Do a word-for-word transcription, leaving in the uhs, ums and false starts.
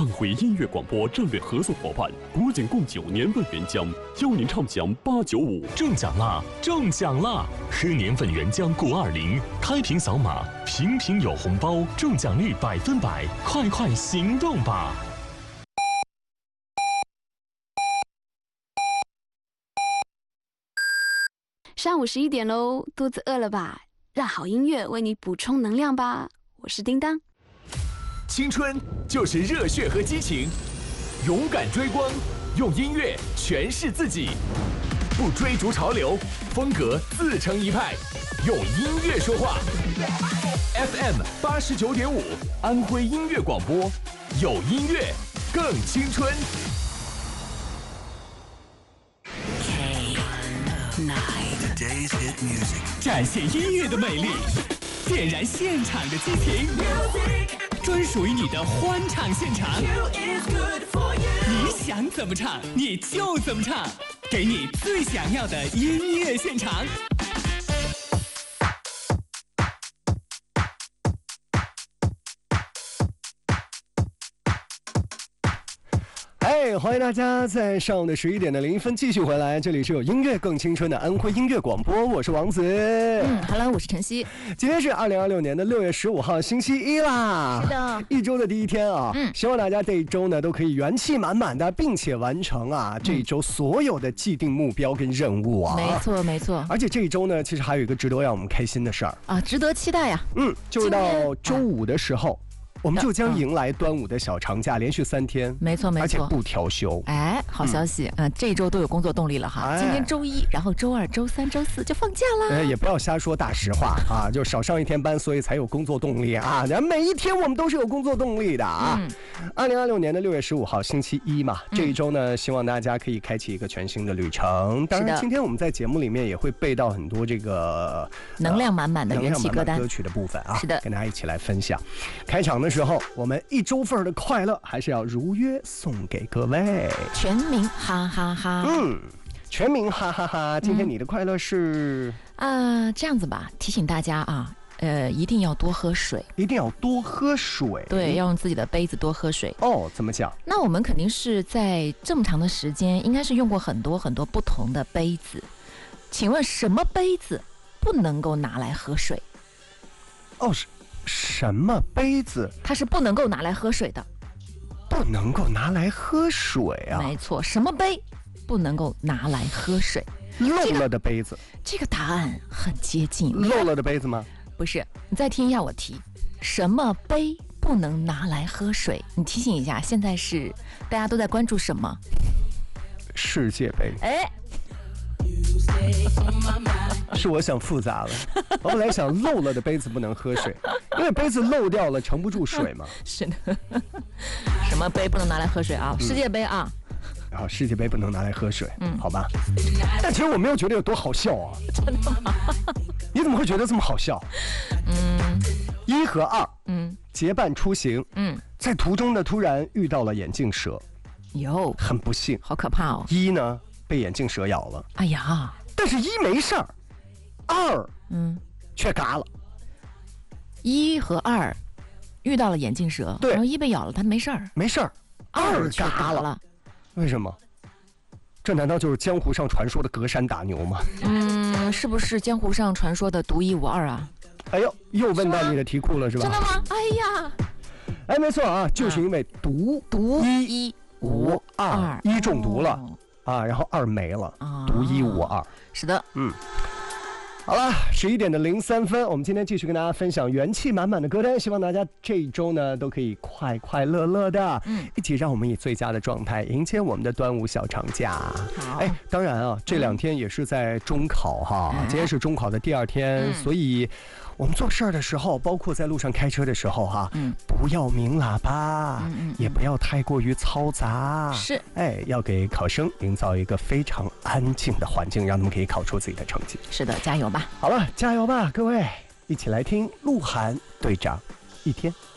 安徽音乐广播战略合作伙伴，国景共九年份原浆，邀您畅享八九五。 中奖啦！中奖啦！喝年份原浆钴二零，开瓶扫码，瓶瓶有红包，中奖率百分百，快快行动吧！ 上午十一点喽，肚子饿了吧？让好音乐为你补充能量吧。我是叮当。 青春就是热血和激情，勇敢追光，用音乐诠释自己，不追逐潮流，风格自成一派，用音乐说话。F M 八十九点五，安徽音乐广播，有音乐更青春。 展现音乐的美丽，点燃现场的激情，专属于你的欢唱现场。你想怎么唱，你就怎么唱，给你最想要的音乐现场。 哎，欢迎大家在上午的十一点的零一分继续回来，这里是有音乐更青春的安徽音乐广播，我是王子。 嗯 ，Hello， 我是晨曦。 今天是二零二六年的六月十五号，星期一啦。 是的， 一周的第一天啊。嗯，希望大家这一周呢都可以元气满满的，并且完成啊这一周所有的既定目标跟任务啊。 没错，没错。 而且这一周呢，其实还有一个值得让我们开心的事儿啊，值得期待呀。 嗯，就是到周五的时候。我们就将迎来端午的小长假，连续三天， 没错没错， 而且不调休。 哎，好消息，嗯、呃，这一周都有工作动力了哈。哎、今天周一，然后周二、周三、周四就放假啦。 哎，也不要瞎说大实话啊，就少上一天班，所以才有工作动力啊。然后每一天我们都是有工作动力的啊。二零二六年的六月十五号，星期一嘛，这一周呢，希望大家可以开启一个全新的旅程。当然，今天我们在节目里面也会背到很多这个能量满满的元气歌单、 歌曲的部分啊， 是的， 跟大家一起来分享。开场的时候，我们一周份的快乐还是要如约送给各位。 全民哈哈哈。 嗯，全民哈哈哈。今天你的快乐是啊、嗯呃，这样子吧，提醒大家啊，呃，一定要多喝水， 一定要多喝水。 对，要用自己的杯子多喝水。 哦，怎么讲？ 那我们肯定是在这么长的时间，应该是用过很多很多不同的杯子。请问什么杯子不能够拿来喝水？ 哦，是。什么杯子？ 它是不能够拿来喝水的， 不能够拿来喝水啊？ 没错，什么杯不能够拿来喝水？ 漏了的杯子。 这个答案很接近。 漏了的杯子吗？ 不是，你再听一下我题，什么杯不能拿来喝水？你提醒一下，现在是大家都在关注什么？ 世界杯。 哎。 是我想复杂了，我本来想漏了的杯子不能喝水，因为杯子漏掉了盛不住水嘛。 是的，什么杯不能拿来喝水啊？世界杯啊。 然后世界杯不能拿来喝水， 嗯， 好吧。但其实我没有觉得有多好笑啊。 真的吗？ 你怎么会觉得这么好笑？ 嗯， 一和二， 嗯， 结伴出行， 嗯， 在途中呢突然遇到了眼镜蛇， 哟， 很不幸， 好可怕哦。 一呢被眼镜蛇咬了， 哎呀， 但是一没事儿。二， 嗯， 却嘎了。 一和二遇到了眼镜蛇， 对， 然后一被咬了，他没事儿， 没事儿。 二却嘎了， 为什么？这难道就是江湖上传说的隔山打牛吗？ 嗯，是不是江湖上传说的独一无二啊？ 哎呦，又问到你的题库了是吧？ 真的吗？哎呀， 哎，没错啊，就是因为毒毒一无二，一中毒了。啊，然后二没了， 啊、 独一无二。 是的， 嗯，好了，十一点的零三分，我们今天继续跟大家分享元气满满的歌单，希望大家这一周呢都可以快快乐乐的， 嗯， 一起让我们以最佳的状态迎接我们的端午小长假。 好， 哎，当然啊，这两天也是在中考哈，嗯、今天是中考的第二天，嗯、所以。我们做事儿的时候，包括在路上开车的时候哈， 嗯， 不要鸣喇叭， 嗯嗯， 也不要太过于嘈杂， 是， 哎，要给考生营造一个非常安静的环境，让他们可以考出自己的成绩。 是的，加油吧！ 好了，加油吧，各位，一起来听鹿晗队长，一天。